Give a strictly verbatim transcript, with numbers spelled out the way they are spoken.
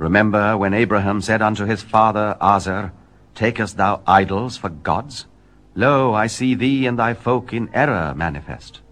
Remember when Abraham said unto his father Azar, Takest thou idols for gods? Lo, I see thee and thy folk in error manifest.